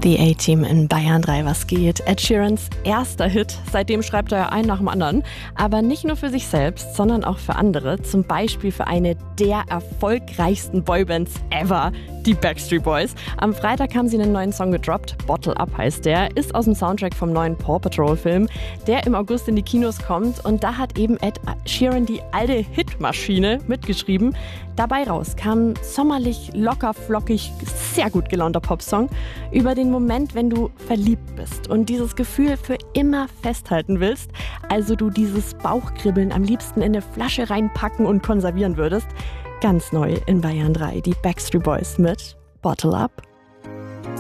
The A-Team in Bayern 3, was geht? Ed Sheerans erster Hit. Seitdem schreibt er einen nach dem anderen. Aber nicht nur für sich selbst, sondern auch für andere. Zum Beispiel für eine der erfolgreichsten Boybands ever, die Backstreet Boys. Am Freitag haben sie einen neuen Song gedroppt. Bottle Up heißt der. Ist aus dem Soundtrack vom neuen Paw Patrol Film, der im August in die Kinos kommt. Und da hat eben Ed Sheeran die alte Hitmaschine mitgeschrieben. Dabei raus kam ein sommerlich, locker, flockig, sehr gut gelaunter Popsong über den Moment, wenn du verliebt bist und dieses Gefühl für immer festhalten willst, also du dieses Bauchkribbeln am liebsten in eine Flasche reinpacken und konservieren würdest. Ganz neu in Bayern 3, die Backstreet Boys mit Bottle Up.